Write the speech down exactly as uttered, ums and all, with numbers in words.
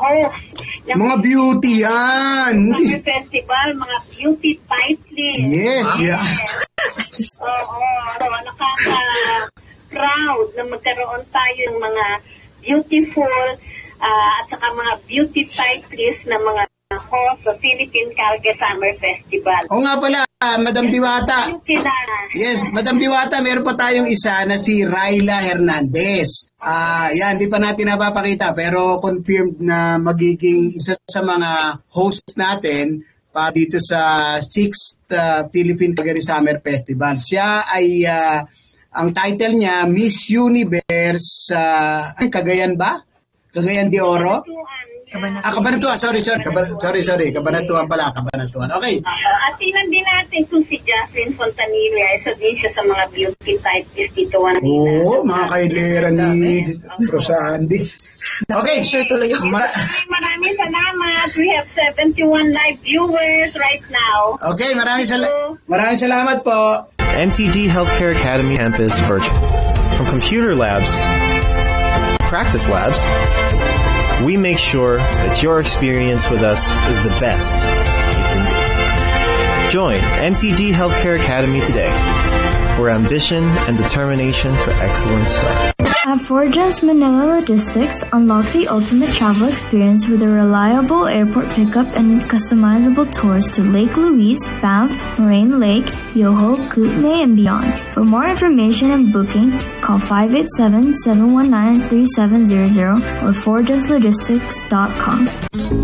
host. Mga beauty yan. Summer Festival, mga beauty tight list. Yes, yeah. Oo, so, nakaka-proud na magkaroon tayo ng mga beautiful uh, at saka mga beauty tight list na mga host sa Philippine Calgary Summer Festival. O nga pala, Madam Diwata. Yes, Madam Diwata, meron pa tayong isa na si Ryla Hernandez. Ah, uh, yan, di pa natin napapakita pero confirmed na magiging isa sa mga host natin pa dito sa sixth uh, Philippine Calgary Summer Festival. Siya ay uh, ang title niya Miss Universe uh, Cagayan ba? Cagayan de Oro? Kabanatuan. Ah, Kabanatuan. Sorry, sorry. Kaban- sorry, sorry. Kabanatuan pala. Kabanatuan. Okay. Uh, at tingnan din natin kung si Jocelyn Fontanilla, isa din siya sa mga beauty type dito. Oo, mga kailera ni Rosandi. Okay. Sure tuloy yung... Ma- maraming salamat. We have seventy-one live viewers right now. okay, maraming, sal- maraming salamat po. M T G Healthcare Academy Campus Virtual. From computer labs, practice labs, we make sure that your experience with us is the best it can be. Join M T G Healthcare Academy today, where ambition and determination for excellence start. At Forjas Manila Logistics, unlock the ultimate travel experience with a reliable airport pickup and customizable tours to Lake Louise, Banff, Moraine Lake, Yoho, Kootenay, and beyond. For more information and booking, call five eight seven, seven one nine, three seven zero zero or forjas logistics dot com.